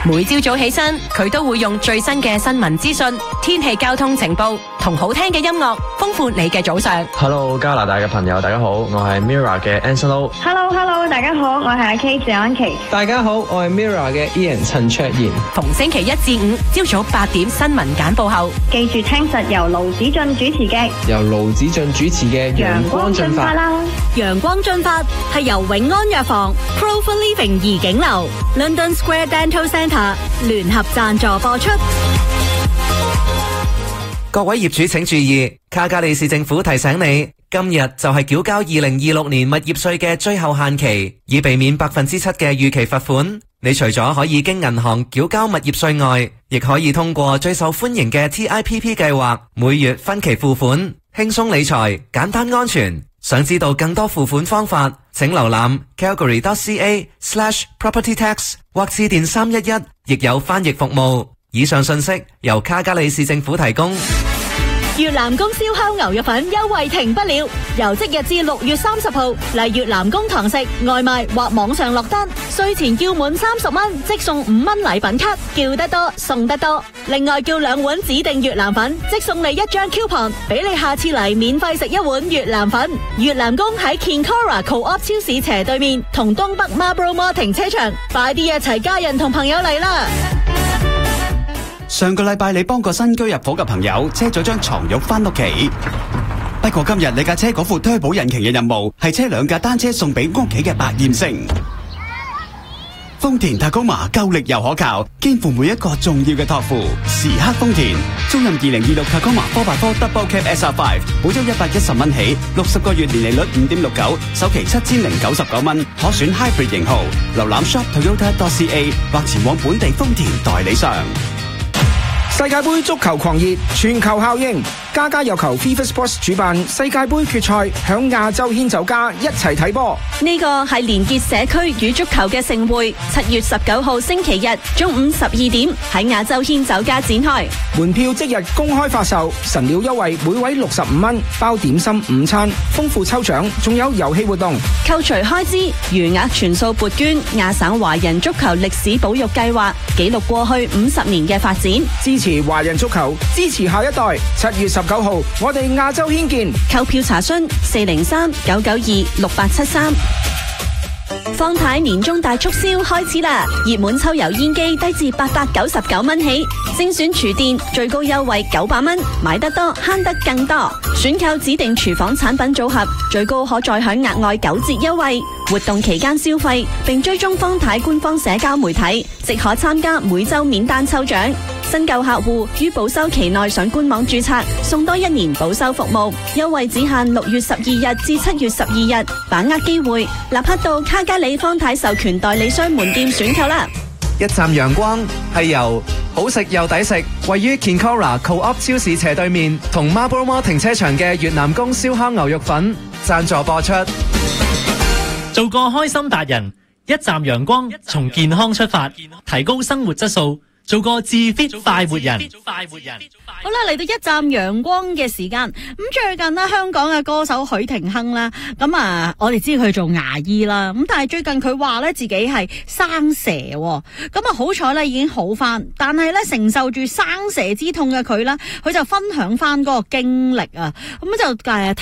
每朝早起身，佢都會用最新嘅新聞資訊、天氣交通情報同好聽嘅音樂，豐富你嘅早上。 Hello， 加拿大嘅朋友，大家好，我係 Mirror 嘅 Anson。 Hello， 大家好，我係阿 K 謝安琪。 大家好，我係 Mirror 嘅 Ian 陳卓賢。 逢星期一至五朝早8點新聞簡報後， 記住聽實由盧子俊主持嘅陽光進發啦。 陽光進發係由永安藥房、Pro for Living 怡景樓、London Square Dental Centre 聯合贊助播出。 各位業主請注意，卡加利市政府提醒你，今日就係繳交2026年物業稅嘅最後限期，以避免7%嘅預期罰款。你除咗可以經銀行繳交物業稅外，亦可以通過最受歡迎嘅 TIPP 計劃，每月分期付款，輕鬆理財，簡單安全。想知道更多付款方法，請瀏覽 calgary.ca/propertytax 或致電311，亦有翻譯服務。以上信息由卡加利市政府提供。 越南宮燒烤牛肉粉優惠停不了，由即日至6月30號嚟越南宮堂食外賣或網上落單，稅前叫滿30蚊即送5蚊禮品卡，叫得多送得多。另外叫2碗指定越南粉即送你1張 coupon， 俾你下次嚟免費食1碗越南粉。越南宮喺 Kinkora Co-op 超市斜對面，同東北 Marlborough Mall 停車場，快啲一齊家人同朋友嚟啦！ 上個禮拜你幫個新居入伙嘅朋友車咗張床褥返屋企，不過今日你架車嗰副推保引擎嘅任務係車2架單車送俾屋企嘅百厭星。豐田Tacoma夠力又可靠，肩負每一個重要嘅託付。時刻豐田，租任2026 Tacoma 4x4 Double Cab SR5，每周110蚊起，60個月年利率5.69%，首期7099蚊，可選 Hybrid 型號。瀏覽 shoptoyota.ca 或前往本地豐田代理商。 世界盃足球狂熱，全球效應，家家有球 FIFA Sports 主辦世界盃決賽，響亞洲牽手家一齊睇波。 呢個係連結社區與足球嘅盛會，7月19號星期日中午12點喺亞洲牽手家展開。 門票即日公開發售，神料優惠每位65蚊，包點心午餐，豐富抽獎，仲有遊戲活動。 扣除開支，餘額全數撥捐亞省華人足球歷史保育計劃，記錄過去50年嘅發展。 支持華人足球，支持下一代。7月19號，我哋亞洲軒見。 購票查詢403-992-6873。方太年終大促銷開始啦！熱門抽油煙機低至899蚊起，精選廚電最高優惠900蚊，買得多慳得更多。選購指定廚房產品組合，最高可再享額外9折優惠。活動期間消費並追蹤方太官方社交媒體，即可參加每周免單抽獎。新舊客戶於保修期內上官網註冊，送多1年保修服務，優惠只限6月12日至7月12日，把握機會，立刻到卡加里方太授權代理商門店選購啦！ 一站陽光係由好食又抵食，位於 Kinkora Co-op 超市斜對面同 Marlborough Mall 停車場嘅越南宮燒烤牛肉粉贊助播出。 做個開心達人，一站陽光，從健康出發，提高生活質素，做個自 fit 快活人。 好啦，嚟到一站陽光嘅時間。最近呢，香港嘅歌手許廷鏗啦，我哋知佢做牙醫啦，但係最近佢話咧自己係生蛇，好彩咧已經好翻，但係咧承受住生蛇之痛嘅佢啦，佢就分享翻嗰個經歷啊，就